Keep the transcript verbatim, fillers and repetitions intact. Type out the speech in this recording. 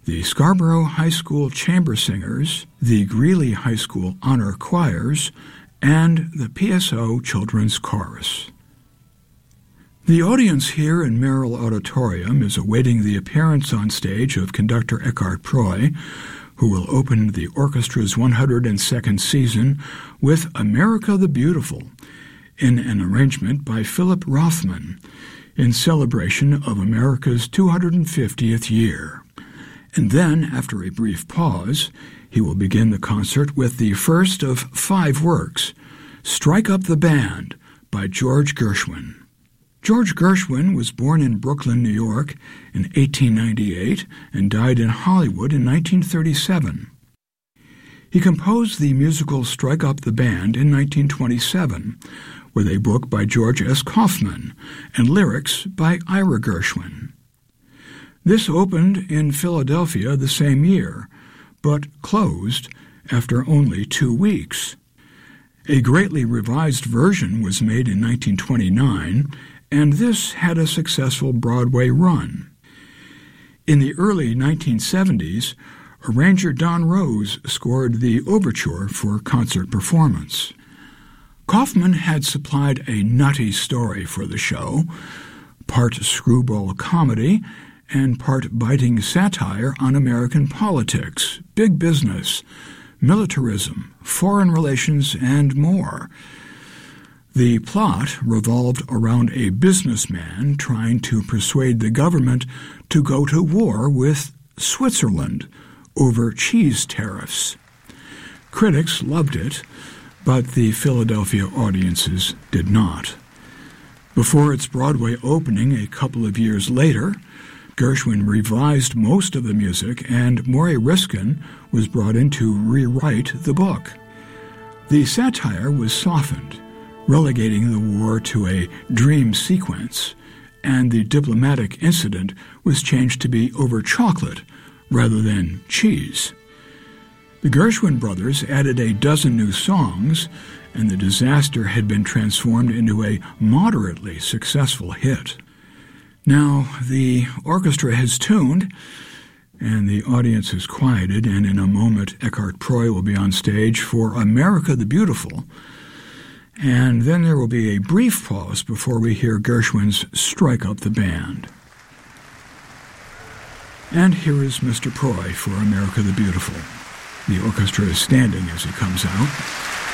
the Scarborough High School Chamber Singers, the Greeley High School Honor Choirs, and the P S O Children's Chorus. The audience here in Merrill Auditorium is awaiting the appearance on stage of conductor Eckhart Preu, who will open the orchestra's one hundred second season with America the Beautiful, in an arrangement by Philip Rothman, in celebration of America's two hundred fiftieth year. And then, after a brief pause, he will begin the concert with the first of five works, Strike Up the Band, by George Gershwin. George Gershwin was born in Brooklyn, New York, in eighteen ninety-eight and died in Hollywood in nineteen thirty-seven. He composed the musical Strike Up the Band in nineteen twenty-seven, with a book by George S. Kaufman and lyrics by Ira Gershwin. This opened in Philadelphia the same year, but closed after only two weeks. A greatly revised version was made in nineteen twenty-nine, and this had a successful Broadway run. In the early nineteen seventies, arranger Don Rose scored the overture for concert performance. Kaufman had supplied a nutty story for the show, part screwball comedy and part biting satire on American politics, big business, militarism, foreign relations, and more. The plot revolved around a businessman trying to persuade the government to go to war with Switzerland over cheese tariffs. Critics loved it, but the Philadelphia audiences did not. Before its Broadway opening a couple of years later, Gershwin revised most of the music, and Maury Riskin was brought in to rewrite the book. The satire was softened, relegating the war to a dream sequence, and the diplomatic incident was changed to be over chocolate rather than cheese. The Gershwin brothers added a dozen new songs, and the disaster had been transformed into a moderately successful hit. Now, the orchestra has tuned, and the audience is quieted, and in a moment Eckhart Preu will be on stage for America the Beautiful, and then there will be a brief pause before we hear Gershwin's Strike Up the Band. And here is Mister Preu for America the Beautiful. The orchestra is standing as he comes out.